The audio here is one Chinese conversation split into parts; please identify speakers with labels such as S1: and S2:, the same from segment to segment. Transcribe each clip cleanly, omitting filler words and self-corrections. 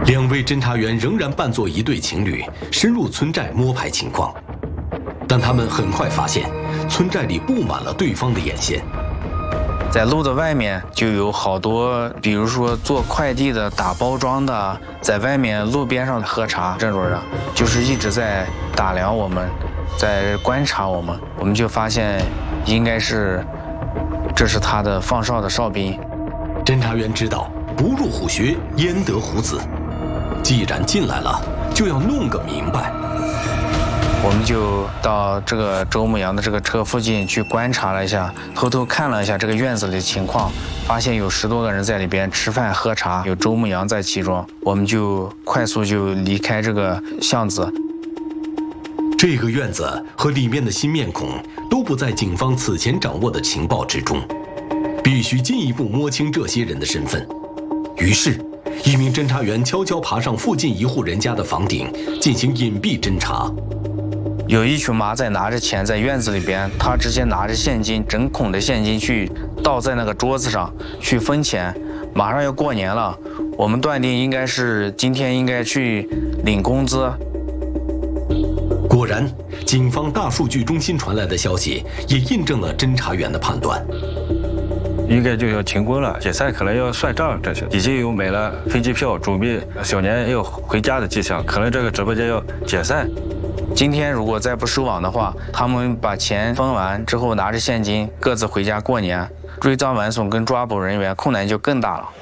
S1: 2位侦查员仍然扮作一对情侣，深入村寨摸排情况，但他们很快发现，村寨里布满了对方的眼线。
S2: 在路的外面就有好多，比如说做快递的、打包装的，在外面路边上喝茶这种人，就是一直在打量我们，在观察我们。我们就发现，应该是这是他的放哨的哨兵。
S1: 侦查员知道，不入虎穴，焉得虎子。既然进来了，就要弄个明白。
S2: 我们就到这个周牧阳的这个车附近去观察了一下，偷偷看了一下这个院子里的情况，发现有10多个人在里边吃饭喝茶，有周牧阳在其中。我们就快速就离开这个巷子。
S1: 这个院子和里面的新面孔都不在警方此前掌握的情报之中，必须进一步摸清这些人的身份。于是，一名侦查员悄悄爬上附近一户人家的房顶，进行隐蔽侦查。
S2: 有一群马仔拿着钱在院子里边，他直接拿着现金，整孔的现金去倒在那个桌子上去分钱。马上要过年了，我们断定应该是今天应该去领工资。
S1: 果然，警方大数据中心传来的消息也印证了侦查员的判断。
S3: 应该就要停工了，解散可能要算账，这些已经有买了飞机票，准备小年要回家的迹象，可能这个直播间要解散。
S2: 今天如果再不收网的话，他们把钱分完之后，拿着现金各自回家过年，追赃完送跟抓捕人员困难就更大了。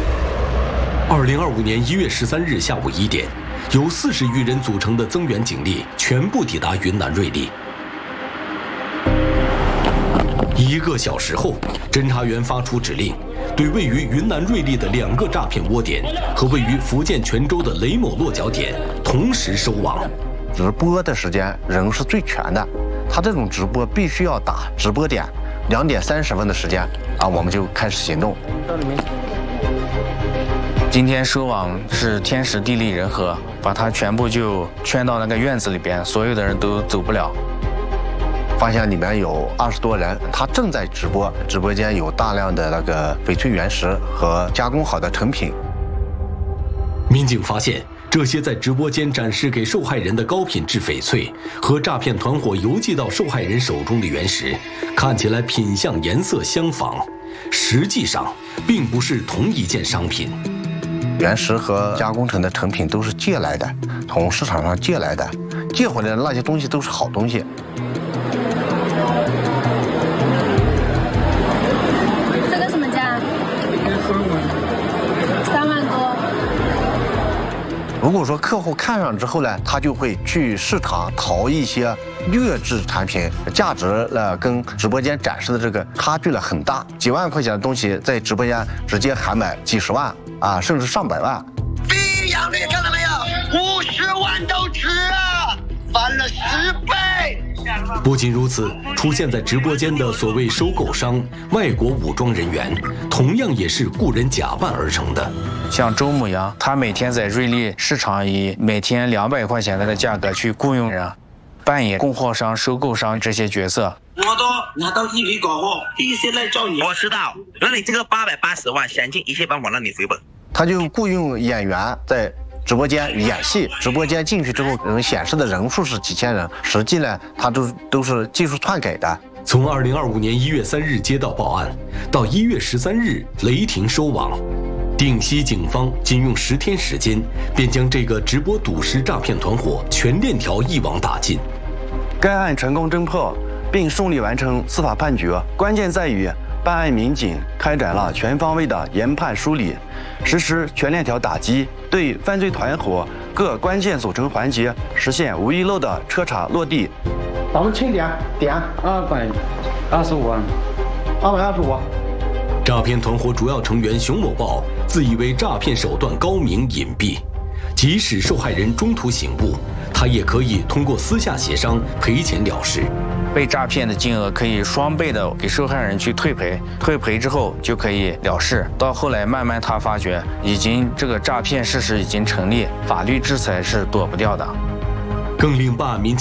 S1: 2025年1月13日下午1点，由40余人组成的增援警力全部抵达云南瑞丽。1个小时后，侦查员发出指令，对位于云南瑞丽的2个诈骗窝点和位于福建泉州的雷某落脚点同时收网。
S4: 直播的时间人是最全的，他这种直播必须要打直播点2点30分的时间啊，我们就开始行动。
S2: 今天收网是天时地利人和，把他全部就圈到那个院子里边，所有的人都走不了。
S4: 发现里面有20多人，他正在直播，直播间有大量的那个翡翠原石和加工好的成品。
S1: 民警发现，这些在直播间展示给受害人的高品质翡翠和诈骗团伙邮寄到受害人手中的原石，看起来品相颜色相仿，实际上并不是同一件商品。
S4: 原石和加工成的成品都是借来的，从市场上借来的，借回来的那些东西都是好东西。
S5: 这个什么价？3万多。
S4: 如果说客户看上之后呢，他就会去市场淘一些劣质产品，价值跟直播间展示的这个差距很大，几万块钱的东西在直播间直接喊买几十万啊，甚至上百万。
S6: 飞扬率看到没有？50万都值啊，翻了10倍。
S1: 不仅如此，出现在直播间的所谓收购商、外国武装人员，同样也是雇人假扮而成的。
S2: 像周牧阳，他每天在瑞丽市场以每天200块钱的价格去雇佣人，扮演供货商、收购商这些角色。
S6: 我都拿到地里搞货，第一些来找你。我知道，那你这个880万现金一切办法让你回本。
S4: 他就雇佣演员在直播间演戏，直播间进去之后，显示的人数是几千人，实际呢，他都是技术篡改的。
S1: 从2025年1月3日接到报案，到1月13日雷霆收网，定西警方仅用10天时间，便将这个直播赌石诈骗团伙全链条一网打尽。
S7: 该案成功侦破，并顺利完成司法判决，关键在于办案民警开展了全方位的研判梳理，实施全链条打击，对犯罪团伙各关键组成环节实现无遗漏的彻查落地。
S8: 咱们清点225万，225。
S1: 诈骗团伙主要成员熊某豹自以为诈骗手段高明隐蔽，即使受害人中途醒悟，他也可以通过私下协商赔钱了事。
S2: 被诈骗的金额可以双倍的给受害人去退赔，退赔之后就可以了事。到后来慢慢他发觉，这个诈骗事实已经成立，法律制裁是躲不掉的。
S1: 更令办案民警